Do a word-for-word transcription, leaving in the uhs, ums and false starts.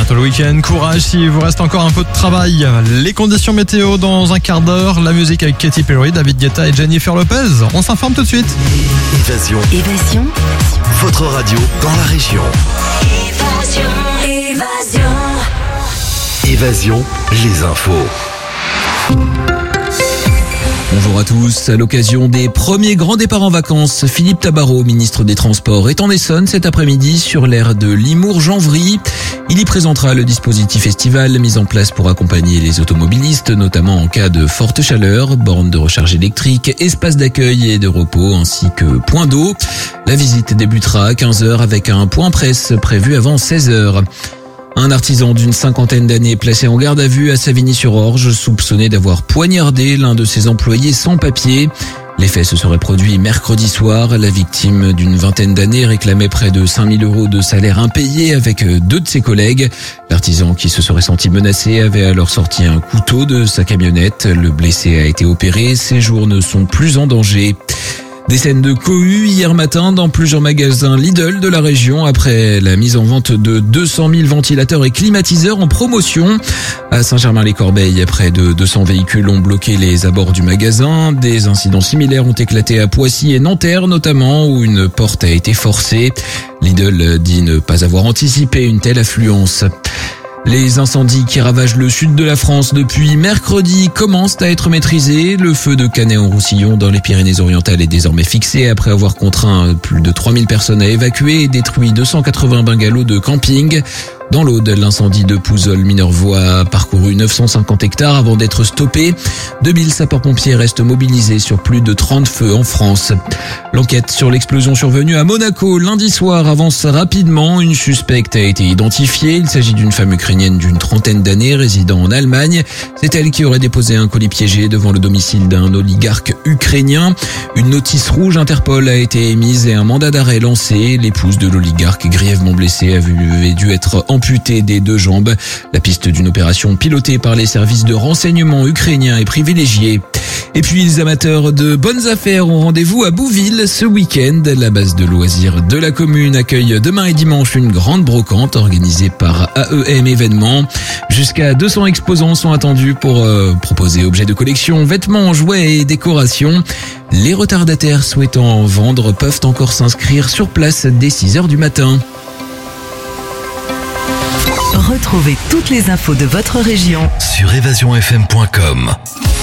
bientôt le week-end. Courage s'il vous reste encore un peu de travail. Les conditions météo dans un quart d'heure. La musique avec Katy Perry, David Guetta et Jennifer Lopez. On s'informe tout de suite. Évasion. Évasion. Votre radio dans la région. Évasion. Évasion. Évasion, les infos. Bonjour à tous. À l'occasion des premiers grands départs en vacances, Philippe Tabarot, ministre des Transports, est en Essonne cet après-midi sur l'aire de Limours-Janvry. Il y présentera le dispositif estival mis en place pour accompagner les automobilistes, notamment en cas de forte chaleur, bornes de recharge électrique, espaces d'accueil et de repos, ainsi que points d'eau. La visite débutera à quinze heures avec un point presse prévu avant seize heures. Un artisan d'une cinquantaine d'années placé en garde à vue à Savigny-sur-Orge, soupçonné d'avoir poignardé l'un de ses employés sans papier. Les faits se seraient produits mercredi soir. La victime d'une vingtaine d'années réclamait près de cinq mille euros de salaire impayé avec deux de ses collègues. L'artisan, qui se serait senti menacé, avait alors sorti un couteau de sa camionnette. Le blessé a été opéré. Ses jours ne sont plus en danger. Des scènes de cohue hier matin dans plusieurs magasins Lidl de la région après la mise en vente de deux cent mille ventilateurs et climatiseurs en promotion. À Saint-Germain-les-Corbeilles, près de deux cents véhicules ont bloqué les abords du magasin. Des incidents similaires ont éclaté à Poissy et Nanterre notamment, où une porte a été forcée. Lidl dit ne pas avoir anticipé une telle affluence. Les incendies qui ravagent le sud de la France depuis mercredi commencent à être maîtrisés. Le feu de Canet-en-Roussillon dans les Pyrénées-Orientales est désormais fixé après avoir contraint plus de trois mille personnes à évacuer et détruit deux cent quatre-vingts bungalows de camping. Dans l'Aude, l'incendie de Pouzol-Minervois a parcouru neuf cent cinquante hectares avant d'être stoppé. deux mille sapeurs-pompiers restent mobilisés sur plus de trente feux en France. L'enquête sur l'explosion survenue à Monaco lundi soir avance rapidement. Une suspecte a été identifiée. Il s'agit d'une femme ukrainienne d'une trentaine d'années résidant en Allemagne. C'est elle qui aurait déposé un colis piégé devant le domicile d'un oligarque ukrainien. Une notice rouge Interpol a été émise et un mandat d'arrêt lancé. L'épouse de l'oligarque, grièvement blessée, avait dû être amputée des deux jambes. La piste d'une opération pilotée par les services de renseignement ukrainiens est privilégiée. Et puis les amateurs de bonnes affaires ont rendez-vous à Bouville ce week-end. La base de loisirs de la commune accueille demain et dimanche une grande brocante organisée par A E M Événements. Jusqu'à deux cents exposants sont attendus pour euh, proposer objets de collection, vêtements, jouets et décorations. Les retardataires souhaitant en vendre peuvent encore s'inscrire sur place dès six heures du matin. Retrouvez toutes les infos de votre région sur évasion f m point com.